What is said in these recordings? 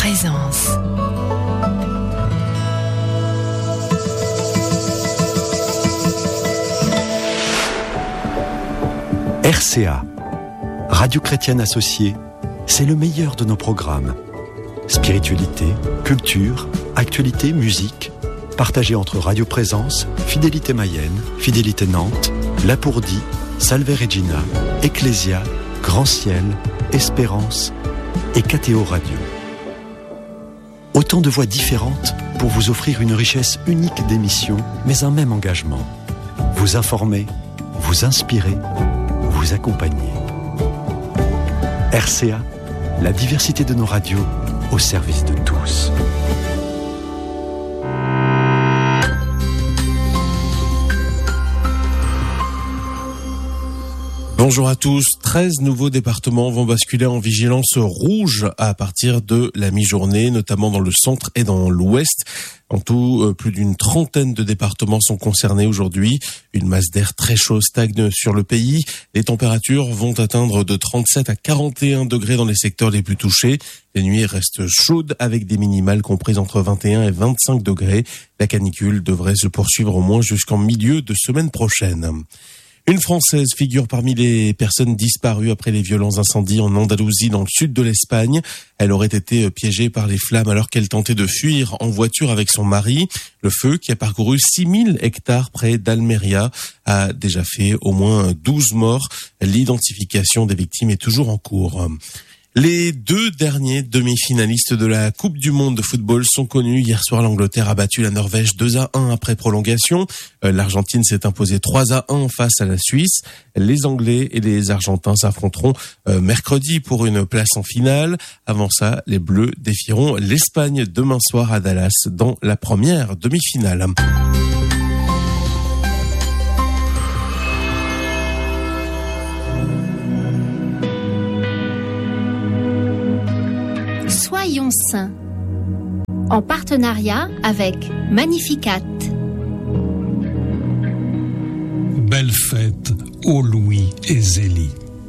Présence. RCA, Radio Chrétienne Associée, c'est le meilleur de nos programmes. Spiritualité, culture, actualité, musique, partagés entre Radio Présence, Fidélité Mayenne, Fidélité Nantes, Lapourdie, Salve Regina, Ecclésia, Grand Ciel, Espérance et KTO Radio. Autant de voix différentes pour vous offrir une richesse unique d'émissions, mais un même engagement. Vous informer, vous inspirer, vous accompagner. RCA, la diversité de nos radios au service de tous. Bonjour à tous. 13 nouveaux départements vont basculer en vigilance rouge à partir de la mi-journée, notamment dans le centre et dans l'ouest. En tout, plus d'une trentaine de départements sont concernés aujourd'hui. Une masse d'air très chaud stagne sur le pays. Les températures vont atteindre de 37 à 41 degrés dans les secteurs les plus touchés. Les nuits restent chaudes avec des minimales comprises entre 21 et 25 degrés. La canicule devrait se poursuivre au moins jusqu'en milieu de semaine prochaine. Une Française figure parmi les personnes disparues après les violents incendies en Andalousie dans le sud de l'Espagne. Elle aurait été piégée par les flammes alors qu'elle tentait de fuir en voiture avec son mari. Le feu, qui a parcouru 6000 hectares près d'Almeria, a déjà fait au moins 12 morts. L'identification des victimes est toujours en cours. Les deux derniers demi-finalistes de la Coupe du Monde de football sont connus. Hier soir, l'Angleterre a battu la Norvège 2-1 après prolongation. L'Argentine s'est imposée 3-1 face à la Suisse. Les Anglais et les Argentins s'affronteront mercredi pour une place en finale. Avant ça, les Bleus défieront l'Espagne demain soir à Dallas dans la première demi-finale. Soyons saints, en partenariat avec Magnificat. Belle fête aux Louis et Zélie.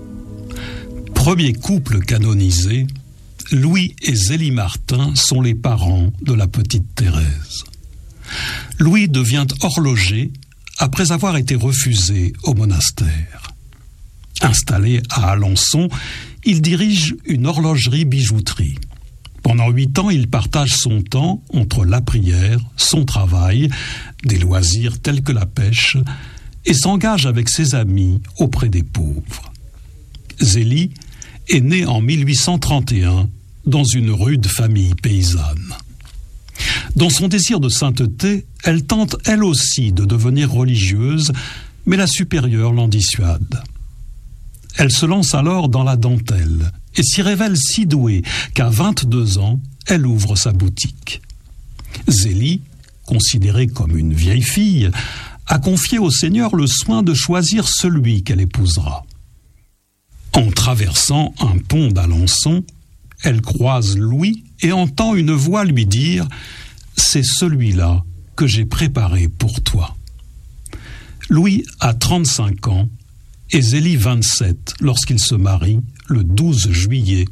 Premier couple canonisé, Louis et Zélie Martin sont les parents de la petite Thérèse. Louis devient horloger après avoir été refusé au monastère. Installé à Alençon, il dirige une horlogerie-bijouterie. Pendant 8 ans, il partage son temps entre la prière, son travail, des loisirs tels que la pêche, et s'engage avec ses amis auprès des pauvres. Zélie est née en 1831 dans une rude famille paysanne. Dans son désir de sainteté, elle tente elle aussi de devenir religieuse, mais la supérieure l'en dissuade. Elle se lance alors dans la dentelle et s'y révèle si douée qu'à 22 ans, elle ouvre sa boutique. Zélie, considérée comme une vieille fille, a confié au Seigneur le soin de choisir celui qu'elle épousera. En traversant un pont d'Alençon, elle croise Louis et entend une voix lui dire « C'est celui-là que j'ai préparé pour toi ». Louis a 35 ans et Zélie 27 lorsqu'ils se marient le 12 juillet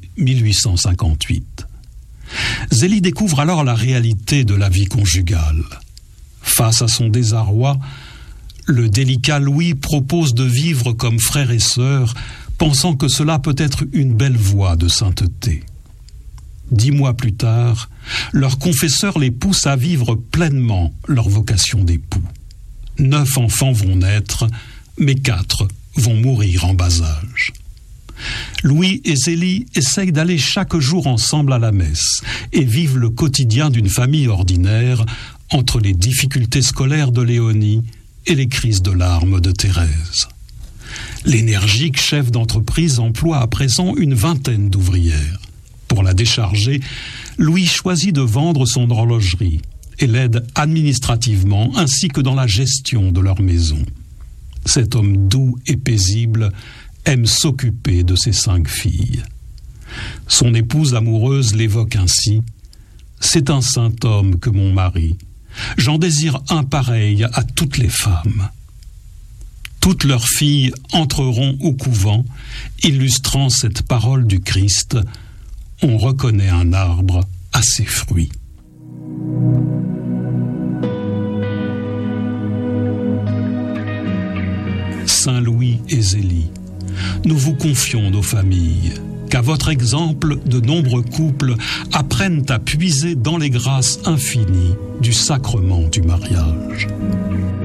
1858. Zélie découvre alors la réalité de la vie conjugale. Face à son désarroi, le délicat Louis propose de vivre comme frères et sœurs, pensant que cela peut être une belle voie de sainteté. 10 mois plus tard, leur confesseur les pousse à vivre pleinement leur vocation d'époux. 9 enfants vont naître, mais 4 vont mourir en bas âge. Louis et Zélie essayent d'aller chaque jour ensemble à la messe et vivent le quotidien d'une famille ordinaire entre les difficultés scolaires de Léonie et les crises de larmes de Thérèse. L'énergique chef d'entreprise emploie à présent une vingtaine d'ouvrières. Pour la décharger, Louis choisit de vendre son horlogerie et l'aide administrativement ainsi que dans la gestion de leur maison. Cet homme doux et paisible aime s'occuper de ses 5 filles. Son épouse amoureuse l'évoque ainsi : « C'est un saint homme que mon mari. J'en désire un pareil à toutes les femmes. » Toutes leurs filles entreront au couvent, illustrant cette parole du Christ : « On reconnaît un arbre à ses fruits. Saint Louis et Zélie, nous vous confions nos familles, qu'à votre exemple, de nombreux couples apprennent à puiser dans les grâces infinies du sacrement du mariage.